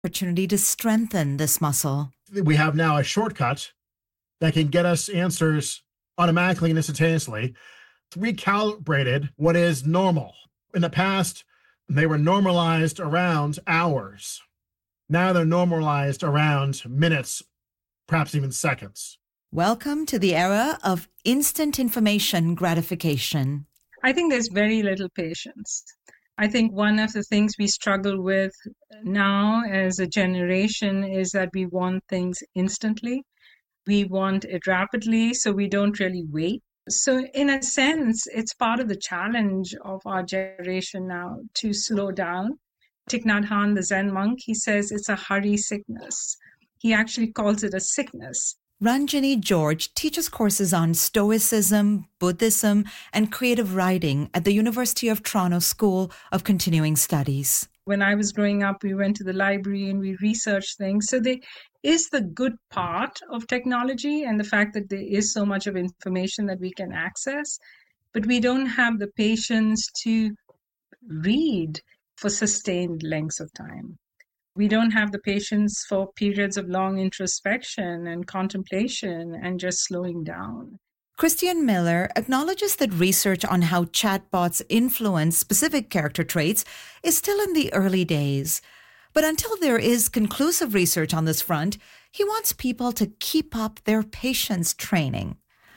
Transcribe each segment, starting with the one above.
Opportunity to strengthen this muscle. We have now a shortcut that can get us answers automatically and instantaneously. It's recalibrated what is normal. In the past, they were normalized around hours. Now they're normalized around minutes, perhaps even seconds. Welcome to the era of instant information gratification. I think there's very little patience. I think one of the things we struggle with now as a generation is that we want things instantly. We want it rapidly, so we don't really wait. So in a sense, it's part of the challenge of our generation now to slow down. Thich Nhat Hanh, the Zen monk, he says it's a hurry sickness. He actually calls it a sickness. Ranjini George teaches courses on Stoicism, Buddhism, and creative writing at the University of Toronto School of Continuing Studies. When I was growing up, we went to the library and we researched things. So there is the good part of technology and the fact that there is so much of information that we can access, but we don't have the patience to read for sustained lengths of time. We don't have the patience for periods of long introspection and contemplation and just slowing down. Christian Miller acknowledges that research on how chatbots influence specific character traits is still in the early days. But until there is conclusive research on this front, he wants people to keep up their patience training.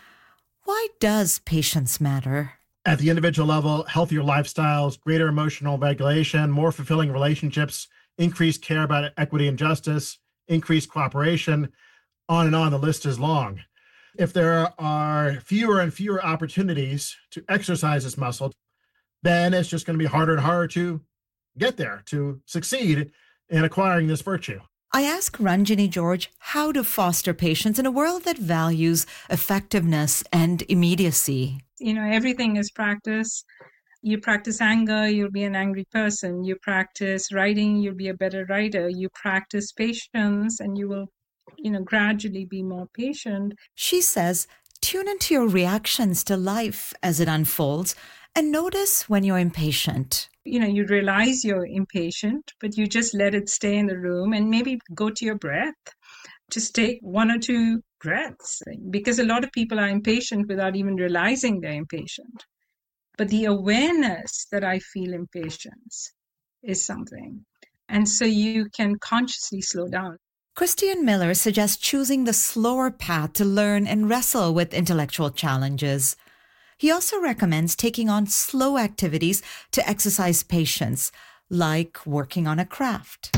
Why does patience matter? At the individual level, healthier lifestyles, greater emotional regulation, more fulfilling relationships, increased care about equity and justice, increased cooperation, on and on, the list is long. If there are fewer and fewer opportunities to exercise this muscle, then it's just going to be harder and harder to get there, to succeed in acquiring this virtue. I ask Ranjini George how to foster patience in a world that values effectiveness and immediacy. Everything is practice. You practice anger, you'll be an angry person. You practice writing, you'll be a better writer. You practice patience and you will, gradually be more patient. She says, tune into your reactions to life as it unfolds and notice when you're impatient. You realize you're impatient, but you just let it stay in the room and maybe go to your breath. Just take one or two breaths, because a lot of people are impatient without even realizing they're impatient. But the awareness that I feel impatience is something. And so you can consciously slow down. Christian Miller suggests choosing the slower path to learn and wrestle with intellectual challenges. He also recommends taking on slow activities to exercise patience, like working on a craft,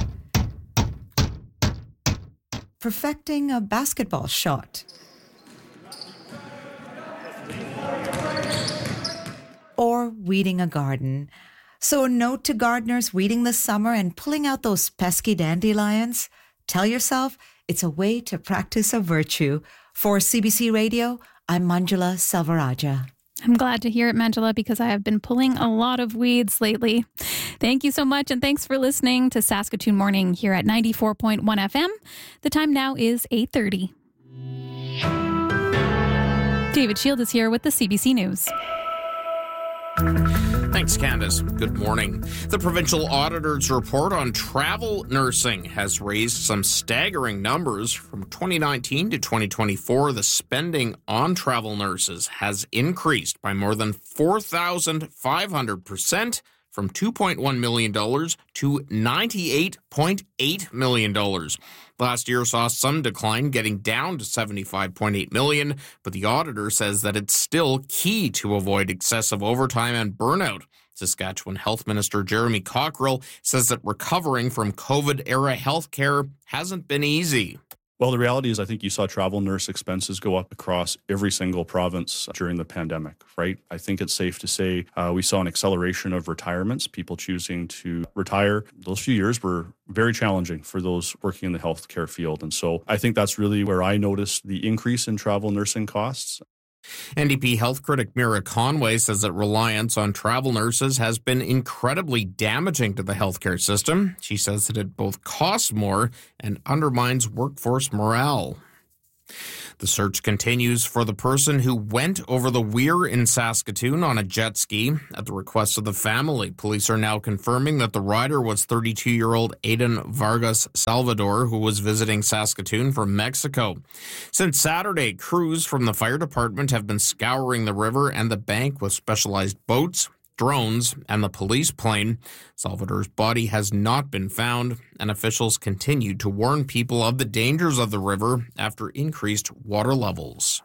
perfecting a basketball shot, or weeding a garden. So a note to gardeners weeding this summer and pulling out those pesky dandelions. Tell yourself it's a way to practice a virtue. For CBC Radio, I'm Manjula Selvarajah. I'm glad to hear it, Manjula, because I have been pulling a lot of weeds lately. Thank you so much, and thanks for listening to Saskatoon Morning here at 94.1 FM. The time now is 8:30. David Shield is here with the CBC News. Thanks, Candace. Good morning. The provincial auditor's report on travel nursing has raised some staggering numbers. From 2019 to 2024, the spending on travel nurses has increased by more than 4,500%, from $2.1 million to $98.8 million. Last year saw some decline, getting down to $75.8 million, but the auditor says that it's still key to avoid excessive overtime and burnout. Saskatchewan Health Minister Jeremy Cockrell says that recovering from COVID-era healthcare hasn't been easy. Well, the reality is I think you saw travel nurse expenses go up across every single province during the pandemic, right? I think it's safe to say we saw an acceleration of retirements, people choosing to retire. Those few years were very challenging for those working in the healthcare field. And so I think that's really where I noticed the increase in travel nursing costs. NDP health critic Mira Conway says that reliance on travel nurses has been incredibly damaging to the healthcare system. She says that it both costs more and undermines workforce morale. The search continues for the person who went over the weir in Saskatoon on a jet ski at the request of the family. Police are now confirming that the rider was 32-year-old Aiden Vargas Salvador, who was visiting Saskatoon from Mexico. Since Saturday, crews from the fire department have been scouring the river and the bank with specialized boats, drones, and the police plane. Salvador's body has not been found, and officials continue to warn people of the dangers of the river after increased water levels.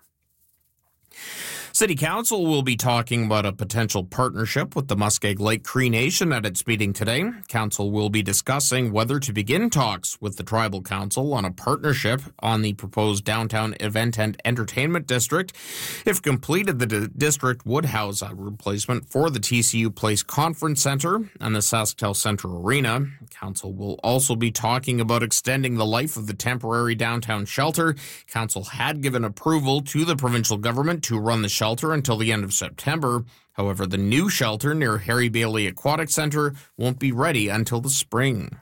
City Council will be talking about a potential partnership with the Muskeg Lake Cree Nation at its meeting today. Council will be discussing whether to begin talks with the Tribal Council on a partnership on the proposed downtown event and entertainment district. If completed, the district would house a replacement for the TCU Place Conference Center and the SaskTel Center Arena. Council will also be talking about extending the life of the temporary downtown shelter. Council had given approval to the provincial government to run the shelter until the end of September. However, the new shelter near Harry Bailey Aquatic Center won't be ready until the spring.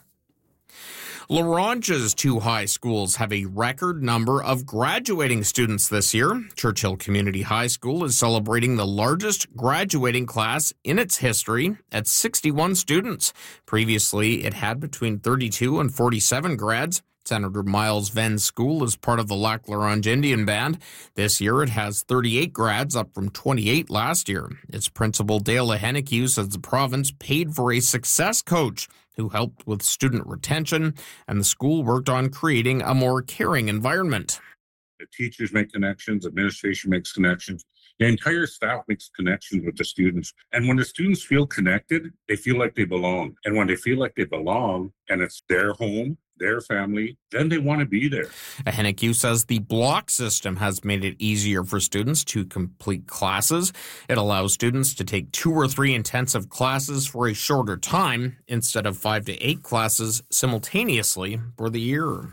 La Ronge's two high schools have a record number of graduating students this year. Churchill Community High School is celebrating the largest graduating class in its history at 61 students. Previously, it had between 32 and 47 grads. Senator Miles Venn's school is part of the Lac La Ronge Indian Band. This year it has 38 grads, up from 28 last year. Its principal, Dale Lehenecue, says the province paid for a success coach who helped with student retention, and the school worked on creating a more caring environment. The teachers make connections, administration makes connections, the entire staff makes connections with the students. And when the students feel connected, they feel like they belong. And when they feel like they belong and it's their home, their family, then they want to be there. Lehenecue says the block system has made it easier for students to complete classes. It allows students to take 2 or 3 intensive classes for a shorter time instead of 5 to 8 classes simultaneously for the year.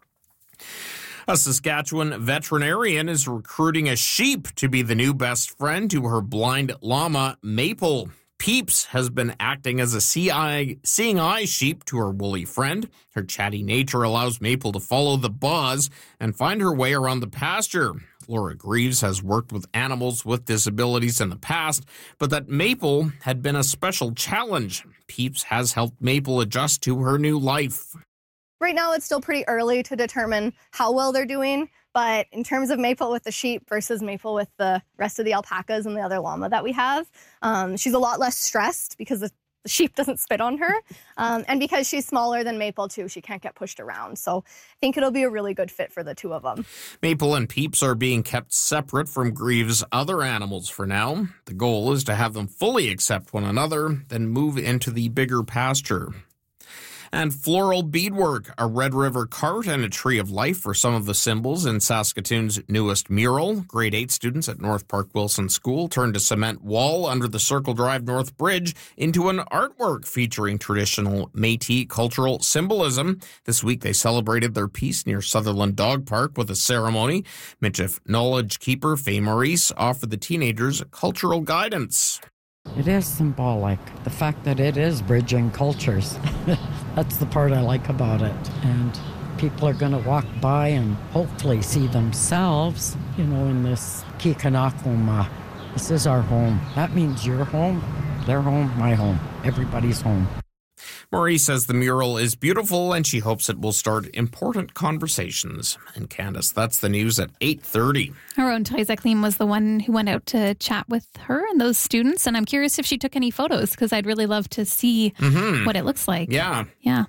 A Saskatchewan veterinarian is recruiting a sheep to be the new best friend to her blind llama, Maple. Peeps has been acting as a seeing eye sheep to her woolly friend. Her chatty nature allows Maple to follow the buzz and find her way around the pasture. Laura Greaves has worked with animals with disabilities in the past, but that Maple had been a special challenge. Peeps has helped Maple adjust to her new life. Right now, it's still pretty early to determine how well they're doing, but in terms of Maple with the sheep versus Maple with the rest of the alpacas and the other llama that we have, she's a lot less stressed because the sheep doesn't spit on her, and because she's smaller than Maple, too, she can't get pushed around. So I think it'll be a really good fit for the two of them. Maple and Peeps are being kept separate from Greaves' other animals for now. The goal is to have them fully accept one another, then move into the bigger pasture. And floral beadwork, a Red River cart and a tree of life for some of the symbols in Saskatoon's newest mural. Grade 8 students at North Park Wilson School turned a cement wall under the Circle Drive North Bridge into an artwork featuring traditional Métis cultural symbolism. This week they celebrated their piece near Sutherland Dog Park with a ceremony. Michif Knowledge Keeper Faye Maurice offered the teenagers cultural guidance. It is symbolic, the fact that it is bridging cultures. That's the part I like about it. And people are going to walk by and hopefully see themselves, in this Kikanakuma. This is our home. That means your home, their home, my home, everybody's home. Marie says the mural is beautiful and she hopes it will start important conversations. And Candace, that's the news at 8:30. Our own Theresa Klim was the one who went out to chat with her and those students. And I'm curious if she took any photos because I'd really love to see what it looks like. Yeah. Yeah.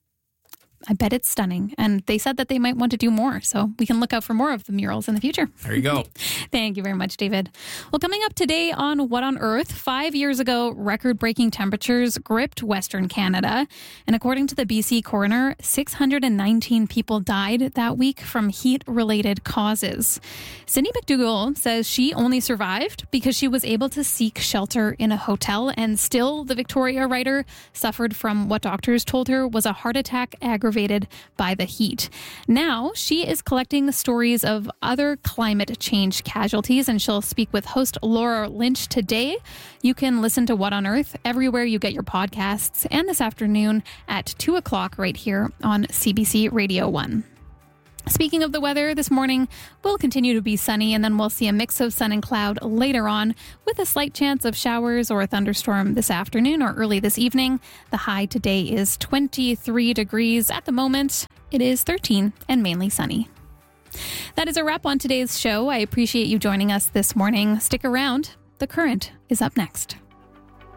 I bet it's stunning. And they said that they might want to do more. So we can look out for more of the murals in the future. There you go. Thank you very much, David. Well, coming up today on What on Earth, 5 years ago, record-breaking temperatures gripped Western Canada. And according to the BC coroner, 619 people died that week from heat-related causes. Cindy McDougall says she only survived because she was able to seek shelter in a hotel. And still, the Victoria writer suffered from what doctors told her was a heart attack aggravated by the heat. Now, she is collecting stories of other climate change casualties, and she'll speak with host Laura Lynch today. You can listen to What on Earth everywhere you get your podcasts, and this afternoon at 2 o'clock right here on CBC Radio 1. Speaking of the weather, this morning will continue to be sunny, and then we'll see a mix of sun and cloud later on with a slight chance of showers or a thunderstorm this afternoon or early this evening. The high today is 23 degrees. At the moment, it is 13 and mainly sunny. That is a wrap on today's show. I appreciate you joining us this morning. Stick around. The Current is up next.